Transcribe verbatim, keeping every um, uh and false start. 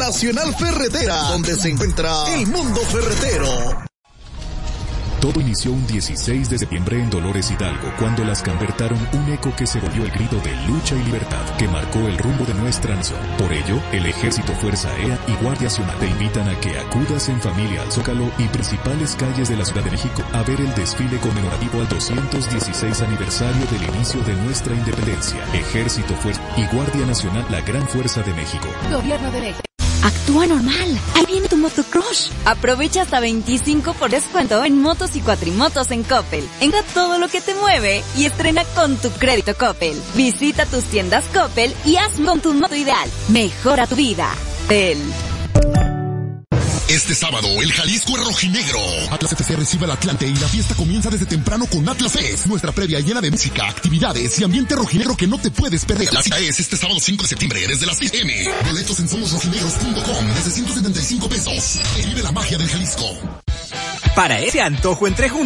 Nacional Ferretera, donde se encuentra el mundo ferretero. Todo inició un dieciséis de septiembre en Dolores Hidalgo, cuando las convertaron un eco que se volvió el grito de lucha y libertad, que marcó el rumbo de nuestra nación. Por ello, el Ejército, Fuerza Aérea y Guardia Nacional te invitan a que acudas en familia al Zócalo y principales calles de la Ciudad de México a ver el desfile conmemorativo al doscientos dieciséis aniversario del inicio de nuestra independencia. Ejército, Fuerza y Guardia Nacional, la gran fuerza de México. Gobierno de México. Actúa normal. Ahí viene tu motocross. Aprovecha hasta veinticinco por ciento descuento en motos y cuatrimotos en Coppel. Entra todo lo que te mueve y estrena con tu crédito Coppel. Visita tus tiendas Coppel y haz con tu moto ideal. Mejora tu vida. Coppel. Este sábado, el Jalisco es rojinegro. Atlas F C recibe al Atlante y la fiesta comienza desde temprano con Atlas Fest. Nuestra previa llena de música, actividades y ambiente rojinegro que no te puedes perder. La cita es este sábado cinco de septiembre desde las seis eme. Boletos en somos rojinegros punto com desde ciento setenta y cinco pesos. Vive la magia del Jalisco. Para ese antojo entre juntos.